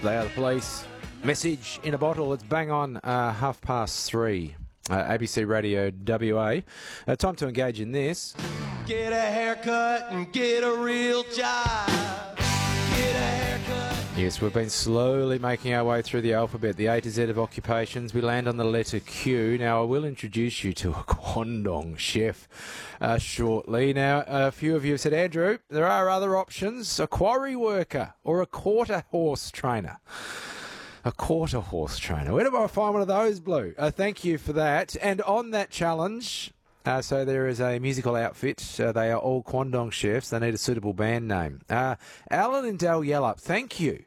They are the police. Message in a bottle. It's bang on 3:30. ABC Radio WA. Time to engage in this. Get a haircut and get a real job. Get a haircut. Yes, we've been slowly making our way through the alphabet, the A to Z of occupations. We land on the letter Q. Now, I will introduce you to a Kwandong chef shortly. Now, a few of you have said, Andrew, there are other options, a quarry worker or a quarter horse trainer. A quarter horse trainer. Where do I find one of those, Blue? Thank you for that. And on that challenge, so there is a musical outfit. They are all Kwandong chefs. They need a suitable band name. Alan and Dal Yellup, thank you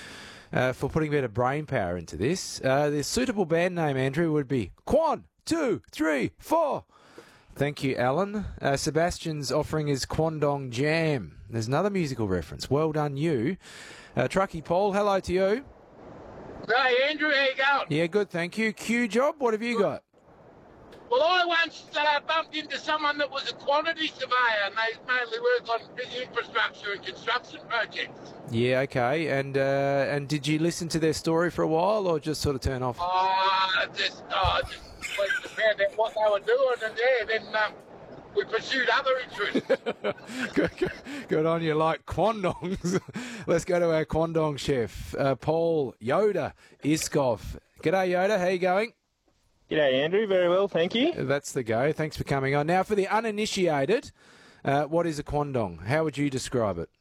for putting a bit of brain power into this. The suitable band name, Andrew, would be Kwan 2 3 4. Thank you, Alan. Sebastian's offering is Kwandong Jam. There's another musical reference. Well done, you. Truckee Paul, hello to you. Hey, Andrew, how you going? Yeah, good, thank you. Q Job, what have you got? Well, I once bumped into someone that was a quantity surveyor, and they mainly work on big infrastructure and construction projects. Yeah, okay. And did you listen to their story for a while, or just sort of turn off? Just went to find out what they were doing, and then we pursued other interests. Good on you, like Kwandongs. Let's go to our Kwandong chef, Paul Yoda Iskov. G'day, Yoda. How you going? G'day, Andrew. Very well, thank you. That's the go. Thanks for coming on. Now, for the uninitiated, what is a Kwandong? How would you describe it?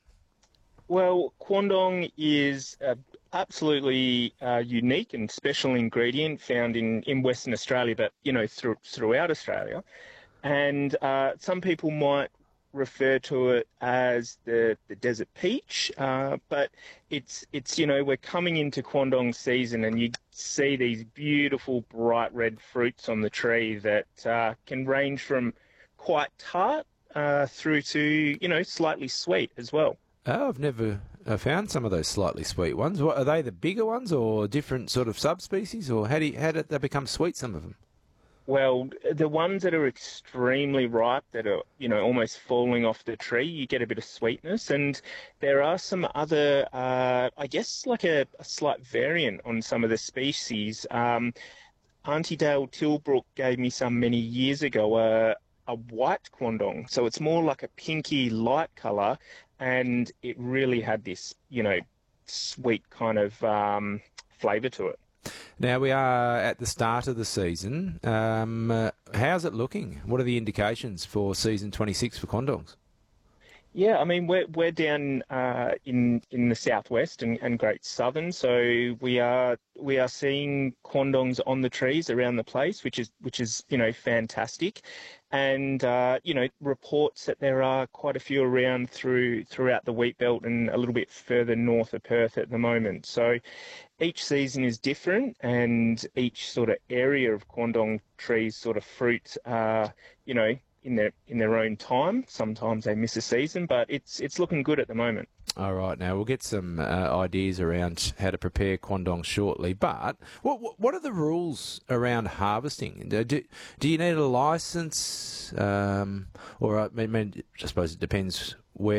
Well, Kwandong is absolutely unique and special ingredient found in Western Australia, but, throughout Australia. And some people might refer to it as the desert peach, but it's we're coming into Kwandong season, and you see these beautiful bright red fruits on the tree that can range from quite tart through to slightly sweet as well. Oh, I've never found some of those slightly sweet ones. What, are they the bigger ones or different sort of subspecies, or how did they become sweet, some of them? Well, the ones that are extremely ripe, that are, almost falling off the tree, you get a bit of sweetness. And there are some other, I guess, like a slight variant on some of the species. Auntie Dale Tilbrook gave me some many years ago, a white Kwandong. So it's more like a pinky light colour, and it really had this, sweet kind of flavour to it. Now, we are at the start of the season. How's it looking? What are the indications for season 26 for Kwandongs? Yeah, I mean, we're down in the southwest and Great Southern, so we are seeing Kwandongs on the trees around the place, which is fantastic, and reports that there are quite a few around throughout the wheat belt and a little bit further north of Perth at the moment. So each season is different, and each sort of area of Kwandong trees sort of fruit, in their own time. Sometimes they miss a season, but it's looking good at the moment. All right, now we'll get some ideas around how to prepare Kwandong shortly. But what are the rules around harvesting? Do you need a license, or I suppose it depends